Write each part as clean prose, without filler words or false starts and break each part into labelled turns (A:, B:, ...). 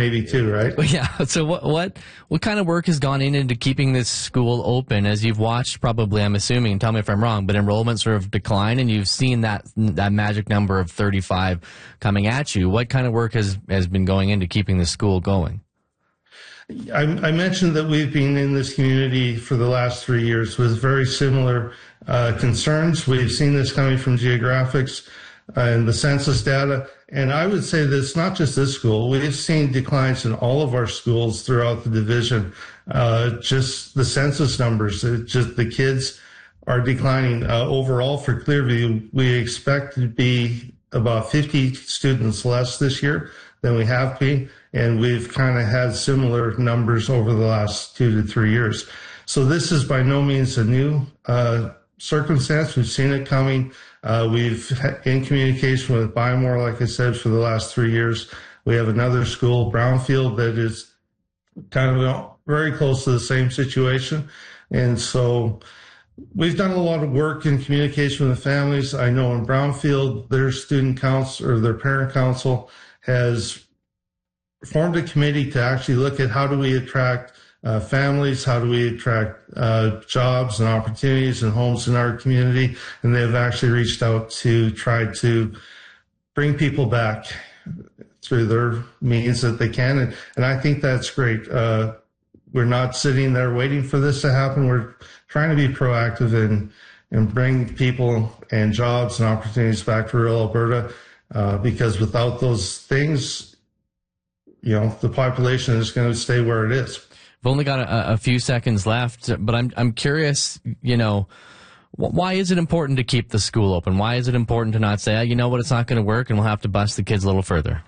A: maybe two, right?
B: Yeah. So what kind of work has gone into keeping this school open? As you've watched, probably, I'm assuming, tell me if I'm wrong, but enrollment sort of decline, and you've seen that magic number of 35 coming at you. What kind of work has been going into keeping the school going?
A: I mentioned that we've been in this community for the last 3 years with very similar concerns. We've seen this coming from geographics and the census data. And I would say that it's not just this school. We've seen declines in all of our schools throughout the division. Just the census numbers, just the kids are declining. Overall for Clearview, we expect to be about 50 students less this year than we have been. And we've kind of had similar numbers over the last 2 to 3 years. So this is by no means a new circumstance. We've seen it coming. We've in communication with Bymore, like I said, for the last 3 years. We have another school, Brownfield, that is kind of very close to the same situation. And so we've done a lot of work in communication with the families. I know in Brownfield, their student council or their parent council has formed a committee to actually look at how do we attract families, how do we attract jobs and opportunities and homes in our community. And they've actually reached out to try to bring people back through their means that they can. And I think that's great. We're not sitting there waiting for this to happen. We're trying to be proactive and bring people and jobs and opportunities back to rural Alberta, because without those things, the population is going to stay where it is.
B: We've only got a few seconds left, but I'm curious, why is it important to keep the school open? Why is it important to not say, it's not going to work and we'll have to bus the kids a little further?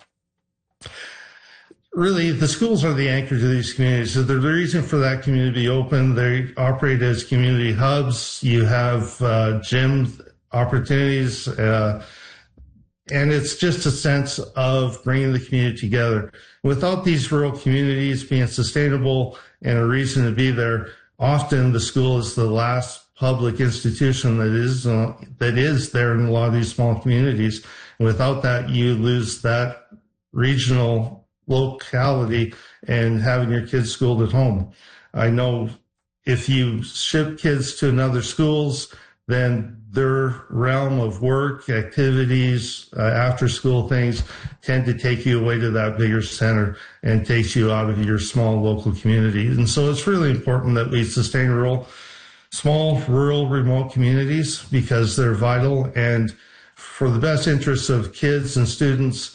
A: Really, the schools are the anchor to these communities. So they're the reason for that community to be open. They operate as community hubs. You have gym opportunities, and it's just a sense of bringing the community together. Without these rural communities being sustainable and a reason to be there, often the school is the last public institution that is there in a lot of these small communities. And without that, you lose that regional locality and having your kids schooled at home. I know if you ship kids to another schools, then their realm of work, activities, after school things tend to take you away to that bigger center and takes you out of your small local community. And so it's really important that we sustain small, rural, remote communities because they're vital. And for the best interests of kids and students,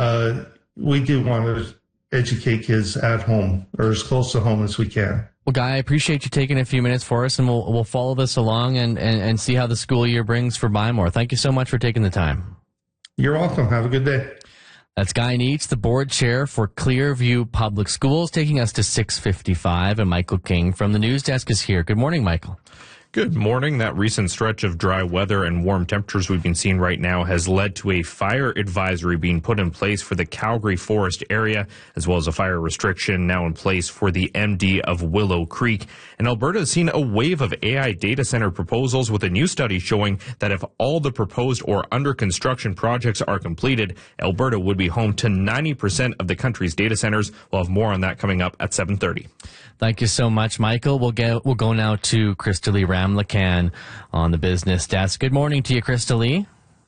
A: we do want to educate kids at home or as close to home as we can.
B: Well, Guy, I appreciate you taking a few minutes for us, and we'll follow this along and see how the school year brings for Bymore. Thank you so much for taking the time.
A: You're welcome. Have a good day.
B: That's Guy Neitz, the board chair for Clearview Public Schools, taking us to 6:55, and Michael King from the news desk is here. Good morning, Michael.
C: Good morning. That recent stretch of dry weather and warm temperatures we've been seeing right now has led to a fire advisory being put in place for the Calgary Forest area, as well as a fire restriction now in place for the MD of Willow Creek. And Alberta has seen a wave of AI data center proposals, with a new study showing that if all the proposed or under construction projects are completed, Alberta would be home to 90% of the country's data centers. We'll have more on that coming up at 7:30.
B: Thank you so much, Michael. We'll go now to Krista Lee Ramlakan on the business desk. Good morning to you, Krista Lee.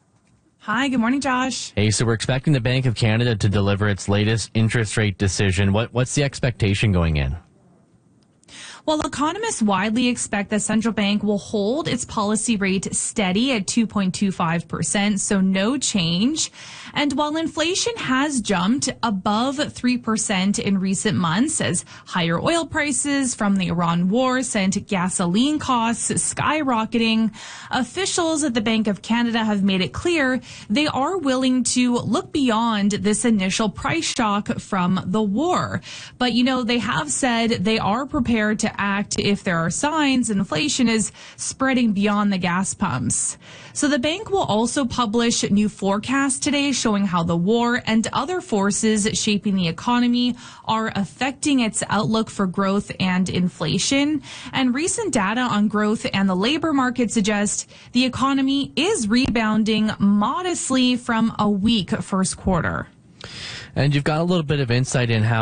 D: Hi, good morning, Josh.
B: Hey, so we're expecting the Bank of Canada to deliver its latest interest rate decision. What's the expectation going in?
D: Well, economists widely expect the central bank will hold its policy rate steady at 2.25%, so no change. And while inflation has jumped above 3% in recent months as higher oil prices from the Iran war sent gasoline costs skyrocketing, officials at the Bank of Canada have made it clear they are willing to look beyond this initial price shock from the war. But, they have said they are prepared to act if there are signs inflation is spreading beyond the gas pumps. So the bank will also publish new forecasts today showing how the war and other forces shaping the economy are affecting its outlook for growth and inflation. And recent data on growth and the labor market suggest the economy is rebounding modestly from a weak first quarter.
B: And you've got a little bit of insight in how